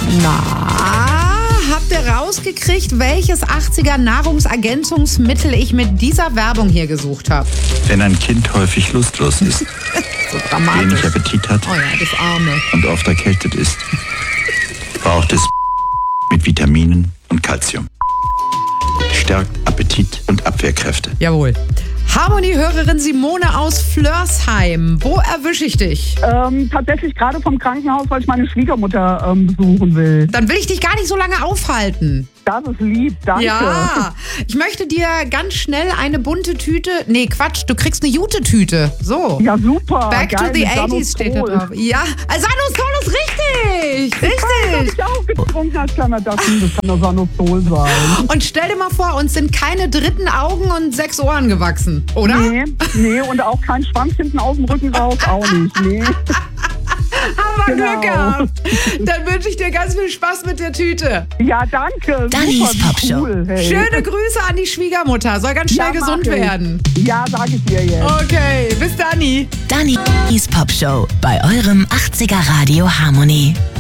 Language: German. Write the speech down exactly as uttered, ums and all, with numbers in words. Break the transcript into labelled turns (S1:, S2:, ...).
S1: Na, habt ihr rausgekriegt, welches achtziger Nahrungsergänzungsmittel ich mit dieser Werbung hier gesucht habe?
S2: Wenn ein Kind häufig lustlos ist,
S1: So dramatisch.
S2: wenig Appetit hat
S1: Oh ja, das Arme.
S2: und oft erkältet ist, braucht es mit Vitaminen und Calcium. Stärkt Appetit und Abwehrkräfte.
S1: Jawohl. Harmonie-Hörerin Simone aus Flörsheim. Wo erwische ich dich?
S3: Ähm, tatsächlich gerade vom Krankenhaus, weil ich meine Schwiegermutter ähm, besuchen will.
S1: Dann will ich dich gar nicht so lange aufhalten.
S3: Das ist lieb, danke.
S1: Ja, ich möchte dir ganz schnell eine bunte Tüte, nee Quatsch, du kriegst eine Jute-Tüte. So.
S3: Ja, super.
S1: Back
S3: Geil,
S1: to the
S3: mit
S1: eighties steht da
S3: Sanostol.
S1: drauf. Ja, also Sanostol ist richtig.
S3: Das hab
S1: Richtig.
S3: ich auch getrunken als kleiner Dachten. Das kann doch Sanostol sein.
S1: Und stell dir mal vor, uns sind keine dritten Augen und sechs Ohren gewachsen, oder?
S3: Nee, nee, und auch kein Schwanz hinten aus dem Rücken raus, auch nicht. Nee.
S1: Haben wir
S3: Genau.
S1: Glück gehabt. Dann wünsche ich dir ganz viel Spaß mit der Tüte.
S3: Ja, danke.
S4: Dannys
S3: Super, wie
S4: Popshow.
S3: cool, hey.
S1: Schöne Grüße an die Schwiegermutter. Soll ganz schnell
S3: Ja, mach
S1: gesund
S3: ich.
S1: werden.
S3: Ja, sag ich dir jetzt.
S1: Okay, bis dann.
S4: Dannys Popshow bei eurem achtziger Radio Harmonie.